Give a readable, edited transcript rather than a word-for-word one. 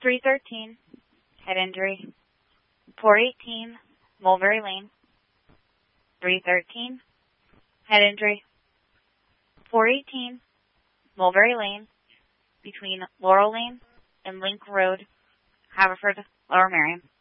313, head injury. 418, Mulberry Lane. 313, head injury. 418, Mulberry Lane, between Laurel Lane and Link Road, Haverford, Lower Merion.